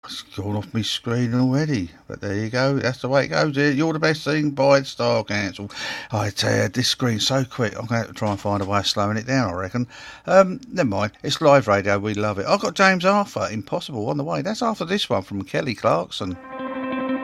It's gone off my screen already, but there you go. That's the way it goes. You're the best thing by Star Council. I tell you, this screen's so quick. I'm going to have to try and find a way of slowing it down, I reckon. Never mind. It's live radio. We love it. I've got James Arthur, Impossible, on the way. That's after this one from Kelly Clarkson.